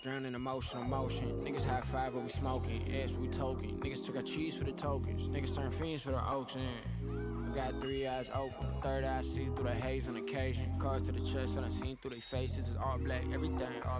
Drowning emotion. Niggas high five but we smoking. Ass we token. Niggas took our cheese for the tokens. Niggas turn fiends for the oaks. I got 3 eyes open. Third eye see through the haze on occasion. Cars to the chest and I seen through their faces. It's all black, everything all